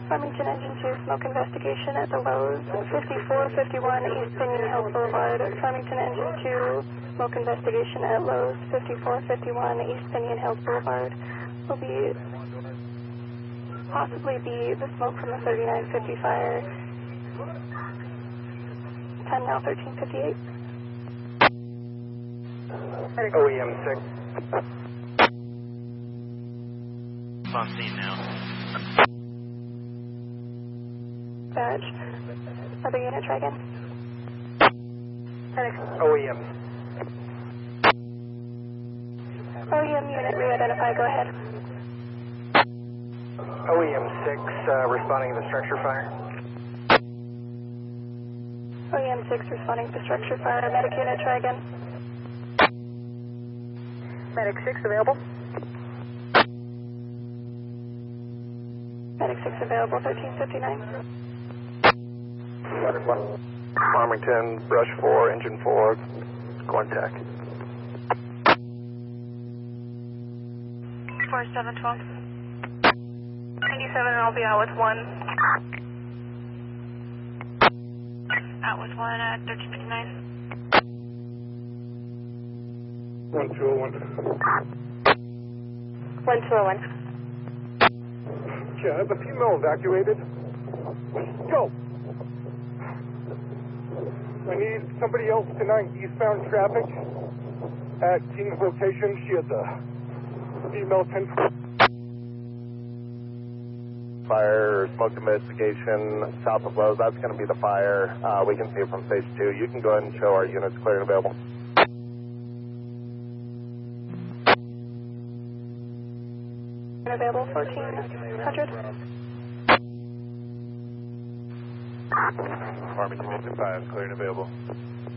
Farmington Engine 2, smoke investigation at the Lowe's, 5451 East Pinion Hill Boulevard. Farmington Engine 2, smoke investigation at Lowe's, 5451 East Pinion Hills Boulevard. Will possibly be the smoke from the 3950 fire. Time now 13:58. OEM 6. On scene now. Badge. Other unit, try again. OEM. OEM unit, re-identify, go ahead. OEM 6, responding to the structure fire. OEM 6 responding to structure fire. Medic unit, try again. Medic 6 available. Medic 6 available, 13:59. Farmington, brush 4, engine 4, contact. 4712. 97, and I'll be out with 1. Out with 1 at 13:59. 1201. 1201. Yeah, I have a female evacuated. Go! I need somebody else tonight, eastbound traffic at King's location. She has a female 10. Fire, smoke investigation south of Lowe's. That's going to be the fire. We can see it from stage 2. You can go ahead and show our units clear and available. Available 1400. Farmington Engine 5, clear and available.